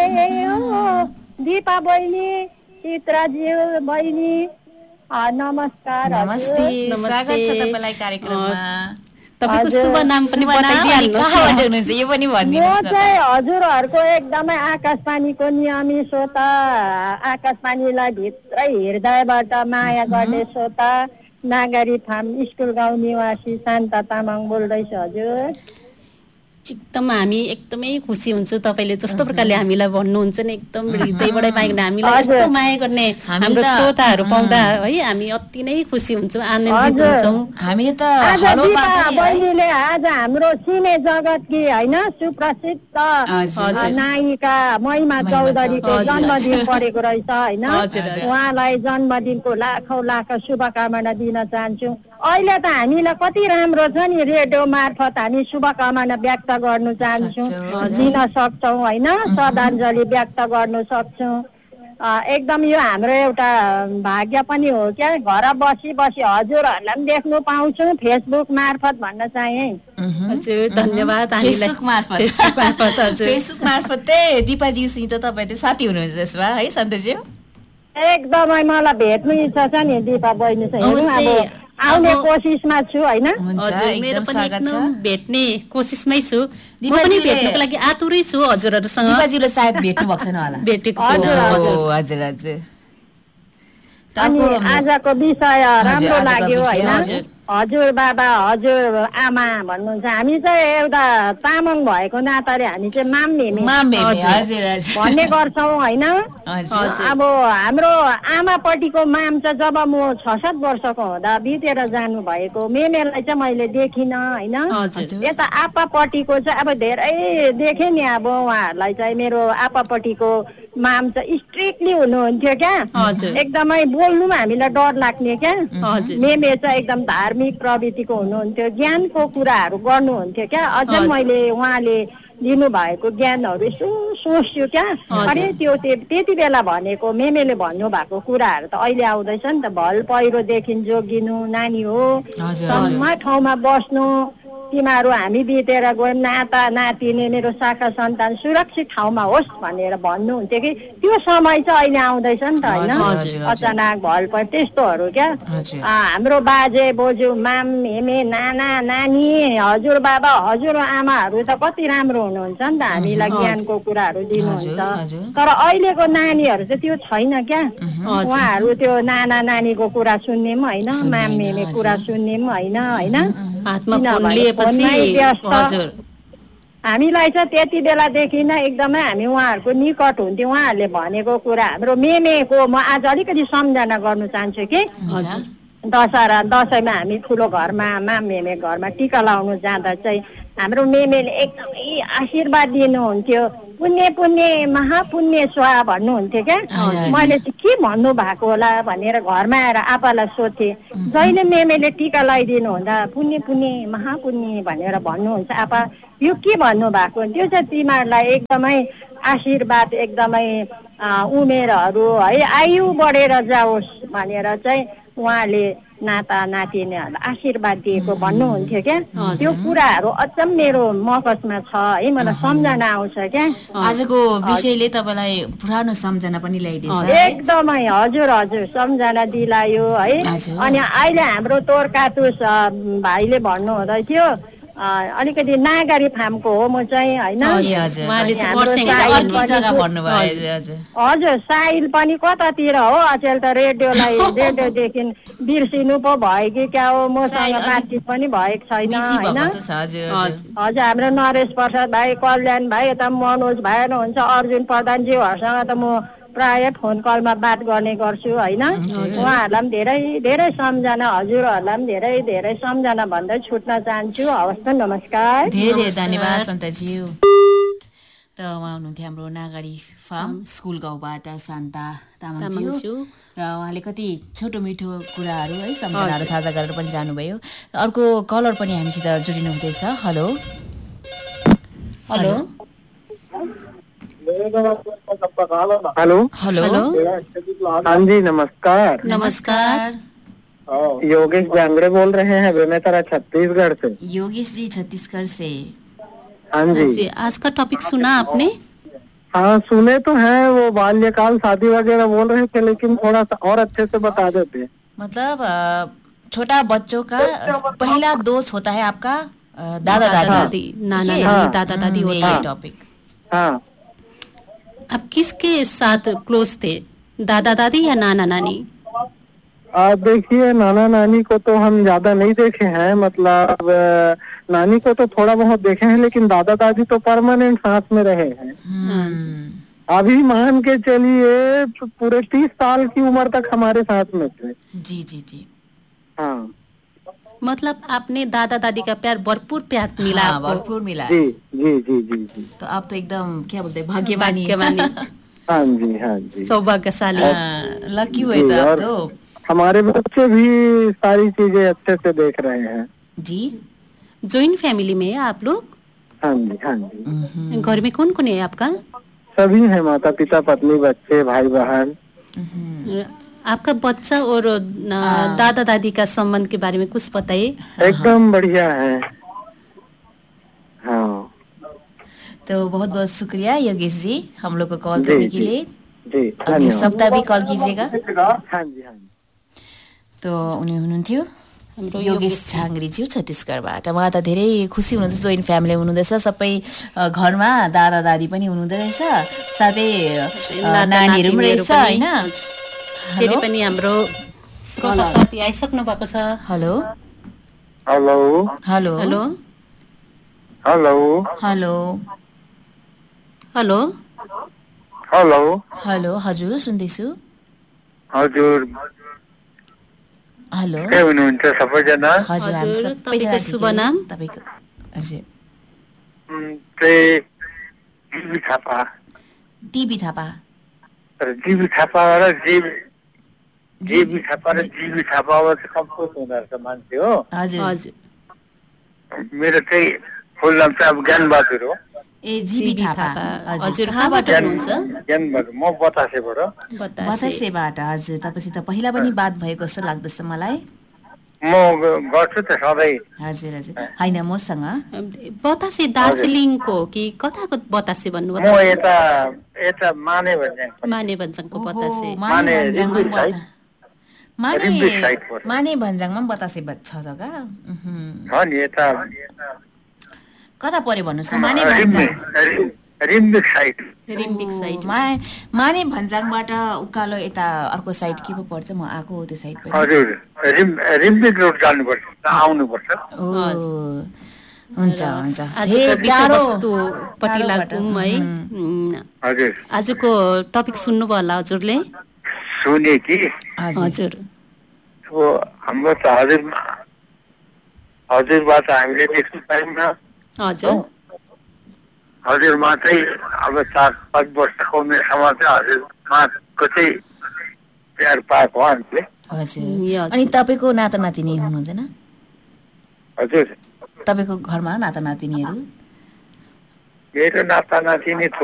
यही हो दिपा बहिनी चित्राज्यू बहिनी नमस्कार नमस्ते हजुर। स्वागत छ तपाईलाई कार्यक्रममा। तपाईको शुभ नाम पनि बताइदिहाल्नुस् कहाँबाट हुनुहुन्छ यो पनि म भनिदिनुस् न। चाहिँ हजुरहरूको एकदमै आकाशवाणीको नियमित श्रोता, आकाशवाणीलाई भित्रै हृदयबाट माया गर्ने श्रोता, नागरी फार्म स्कुल गाउँ निवासी शान्ता तामाङ बोल्दैछु हजुर। एकदम हामी एकदमै खुसी हुन्छौँ तपाईँले जस्तो प्रकारले हामीलाई भन्नुहुन्छ नि एकदम हृदयबाटै माया गर्ने हामीलाई यस्तो माया गर्ने हाम्रो श्रोताहरू पाउँदा है हामी अति नै खुसी हुन्छौँ आनन्दित हुन्छौँ। हामीले त आज दिपा बहिनीले आज हाम्रो सिने जगतकी होइन सुप्रसिद्ध नायिका महिमा चौधरीको जन्मदिन परेको रहेछ होइन। उहाँलाई जन्मदिनको लाखौँ लाख शुभकामना दिन चाहन्छु। अहिले त हामीलाई कति राम्रो छ नि रेडियो मार्फत हामी शुभकामना व्यक्त गर्नु चाहन्छौँ, दिन सक्छौँ होइन, श्रद्धाञ्जली व्यक्त गर्नु सक्छौँ। एकदम यो हाम्रो एउटा भाग्य पनि हो क्या। घर बसी बसी हजुरहरूलाई पनि देख्नु पाउँछौँ फेसबुक मार्फत भन्न चाहे। हजुर धन्यवाद। फेसबुक मार्फतै दिपाज्यूसित तपाईँ त साथी हुनुहुन्छ त्यसो भए है सन्तोषज्यू? एकदमै मलाई भेट्नु इच्छा छ नि दिपा बहिनीसँग। आउने कोसिसमा छु होइन। हजुर मेरो पनि एकदम भेट्ने कोसिसमै छु। म पनि भेट्नको लागि आतुरै छु हजुरहरूसँग। दिपाज्यूले सायद भेट्नु भएको छैन होला। भेटेको छैन हजुर हजुर। अनि आजको विषय राम्रो लाग्यो होइन। हजुर बाबा हजुर आमा भन्नुहुन्छ। हामी चाहिँ एउटा तामाङ भएको नाताले हामी चाहिँ माम्मेमे भन्ने गर्छौँ होइन। अब हाम्रो आमापट्टिको माम चाहिँ जब म 6-7 वर्षको हुँदा बितेर जानु भएको मेमेलाई चाहिँ मैले देखिनँ होइन। यता आप्पापट्टिको चाहिँ अब धेरै देखेँ नि। अब उहाँहरूलाई चाहिँ मेरो आप्पापट्टिको माम चाहिँ स्ट्रिक्टली हुनुहुन्थ्यो क्या। एकदमै बोल्नु पनि हामीलाई डर लाग्ने क्या। मेमे चाहिँ एकदम धार्मिक प्रवृत्तिको हुनुहुन्थ्यो, ज्ञानको कुराहरू गर्नुहुन्थ्यो क्या। अझ मैले उहाँले दिनुभएको ज्ञानहरू यसो सोच्छु क्या। अरे त्यो त्यति बेला भनेको मेमेले भन्नुभएको कुराहरू त अहिले आउँदैछ नि त। भल पहिरोदेखि जोगिनु, नानी हो सम्म ठाउँमा बस्नु, तिमीहरू हामी बितेर गयौँ, नाता नातिनी मेरो शाखा सन्तान सुरक्षित ठाउँमा होस् भनेर भन्नुहुन्थ्यो कि त्यो समय चाहिँ अहिले आउँदैछ नि त होइन। अचानक भल पर त्यस्तोहरू क्या। हाम्रो बाजे बोजू माम हेमे नाना नानी हजुर बाबा हजुर आमाहरू त कति राम्रो हुनुहुन्छ नि त, हामीलाई ज्ञानको कुराहरू दिनुहुन्छ। तर अहिलेको नानीहरू चाहिँ त्यो छैन क्या। उहाँहरू त्यो नाना नानीको कुरा सुन्ने पनि होइन, माम हेमे कुरा सुन्ने पनि होइन हामीलाई चाहिँ त्यति बेलादेखि नै एकदमै हामी उहाँहरूको निकट हुन्थ्यो। उहाँहरूले भनेको कुरा हाम्रो मेमेको म आज अलिकति सम्झना गर्नु चाहन्छु कि दसैँमा हामी ठुलो घरमा माम मेमे घरमा टिका लाउनु जाँदा चाहिँ हाम्रो मेमेले एकदमै आशीर्वाद दिनुहुन्थ्यो। पुण्य पुण्य महापुण्य स्वा भन्नुहुन्थ्यो क्या। मैले चाहिँ के भन्नु भएको होला भनेर घरमा आएर आपालाई सोधेँ। जहिले मेमेले टिका लगाइदिनु हुँदा पुण्य पुण्य महापुण्य भनेर भन्नुहुन्छ आपा यो के भन्नु भएको? त्यो चाहिँ तिमीहरूलाई एकदमै आशीर्वाद एकदमै उमेरहरू है आयु बढेर जाओस् भनेर चाहिँ उहाँले नाता नातिनीहरूलाई आशीर्वाद दिएको भन्नुहुन्थ्यो क्या। त्यो कुराहरू अझ मेरो मगजमा छ है, मलाई सम्झना आउँछ क्या। आजको विषयले तपाईँलाई पुरानो सम्झना पनि ल्याइदिन्छ एकदमै। हजुर हजुर सम्झना दिलायो है। अनि अहिले हाम्रो तोरकातुस भाइले भन्नुहुँदै थियो अलिकति नागरी फार्मको हो म चाहिँ होइन। हजुर साइल पनि कतातिर हो अचेल त रेडियोदेखि बिर्सिनु पो भयो कि क्या हो। मसँग बातचित पनि भएको छैन होइन। हजुर हाम्रो नरेश प्रसाद भाइ, कल्याण भाइ, यता मनोज भाइ हुनुहुन्छ, अर्जुन प्रधानज्यूहरूसँग त म प्राय फोन कलमा बात गर्ने गर्छु होइन। उहाँहरूलाई पनि धेरै धेरै सम्झना, हजुरहरूलाई पनि धेरै धेरै सम्झना भन्दै छुट्न चाहन्छु। हवस् त नमस्कार। धेरै धेरै धन्यवाद सन्तज्यू। त उहाँ हुनुहुन्थ्यो हाम्रो नागरी फार्म स्कुल गाउँबाट शान्ता तामाङज्यू र उहाँले कति छोटो मिठो कुराहरू है सम्झनाहरू साझा गरेर पनि जानुभयो। अर्को कलर पनि हामीसित जोडिनु हुँदैछ। हेलो हेलो हेलो हेलो हाँ जी नमस्कार। नमस्कार योगेश जांगड़े बोल रहे हैं बेमेतरा छत्तीसगढ़ से। योगेश जी छत्तीसगढ़ से। हाँ जी आज का टॉपिक सुना आपने? हाँ सुने तो हैं, वो बाल्यकाल शादी वगैरह बोल रहे थे, लेकिन थोड़ा सा और अच्छे से बता देते। मतलब छोटा बच्चों का पहला दोस्त होता है आपका दादा दादी, नाना नानी, दादा दादी होता है टॉपिक। हाँ। आप किसके साथ क्लोज थे, दादा दादी या नाना नानी? देखिए नाना नानी को तो हम ज्यादा नहीं देखे हैं, मतलब नानी को तो थोड़ा बहुत देखे हैं, लेकिन दादा दादी तो परमानेंट साथ में रहे हैं। अभी मान के चलिए पूरे 30 साल की उम्र तक हमारे साथ में थे। जी जी जी। हाँ मतलब आपने दादा दादी का प्यार, भरपूर प्यार मिला आपको? भरपूर मिला। जी जी जी जी जी। तो आप तो एकदम क्या बोलते हैं, भाग्यवानी। हाँ जी हाँ जी, सौभाग्यशाली, लकी हुए तो आप तो। हमारे बच्चे भी सारी चीजें अच्छे से देख रहे हैं। जी। जॉइंट फैमिली में है आप लोग? हाँ जी हाँ जी। घर में कौन कौन है आपका? सभी है, माता पिता पत्नी बच्चे भाई बहन। आपका बच्चा और दादा दादी का संबंध के बारे में कुछ बताइए। एकदम बढ़िया है। हाँ तो बहुत बहुत शुक्रिया योगेश जी हम लोग को कॉल करने के लिए। जी अगले सप्ताह भी कॉल कीजिएगा। हाँ जी हाँ जी। तो उनी हुनुहुन्थ्यो योगेश झाङ्ग्रीज्यू छत्तीसगढबाट। उहाँ त धेरै खुसी हुनुहुन्छ, जोइन्ट फ्यामिली हुनुहुँदैछ, सबै घरमा दादा दादी पनि हुनुहुँदो रहेछ, साथै नानीहरू पनि रहेछ होइन। फेरि पनि हाम्रो श्रोता साथी आइसक्नु भएको छ। Hello hello hello hello hello hello hello hello hello हजुर सुन्दैछु। हजुर हेलो के हुनुहुन्छ सबैजना? हजुर हामी हजुर, सबैजना तपाईँको शुभ नाम? तपाईँको हजुर जीवी थापा। टिभी थापा। जीवी थापा र जीवी थापा र जीवी थापा कम्पोज हुँदो रहेछ मान्छे हो। हजुर हजुर, मेरो चाहिँ फुल नाम चाहिँ अब ज्ञान बहादुर हो। ए जीवी थापा। हजुर कहाँबाट हुनुहुन्छ? ज्ञान बहादुर, म बतासेबाट। बतासेबाट। हजुर तपाईँसित पहिला पनि बात भएको जस्तो लाग्दछ मलाई। म गर्छु त सधैँ। हजुर हजुर होइन मसँग बतासे दार्जिलिङको कि कताको बतासे भन्नुभयो? म यता माने माने भन्छङको बतासे। माने भन्ज्याङमा बतासे छ जग्गा छ नि। यता कता पर्यो भन्नुहोस् न? माने भन्ज्याङ रिम्बिक साइड। रिम्बिक साइड। माने भन्ज्याङबाट उकालो यता अर्को साइड के पो पर्छ? म आएको हो त्यो साइड पनि। हजुर रिम्बिक रोड जानुपर्छ, आउनुपर्छ। हुन्छ हुन्छ। आजको विषयवस्तुपट्टि लागौँ है। हजुर आजको टपिक सुन्नुभयो होला हजुरले? सुने कि हजुर। हाम्रो त हजुरबाट हामीले देख्नु पाइन्न। हजुर हजुरमा चाहिँ अब 4-5 वर्षको उमेरसम्म चाहिँ हजुरमाको चाहिँ प्यार पाएको हो हामीले। हजुर। अनि तपाईँको नाता नातिनी हुनुहुँदैन? हजुर तपाईँको घरमा नाता नातिनीहरू? मेरो नाता नातिनी